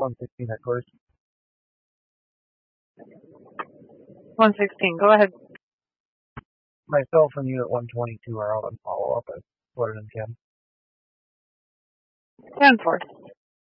116 headquarters. 116, go ahead. Myself and Unit 122 are out on follow-up at Florida and Cam. 10-4.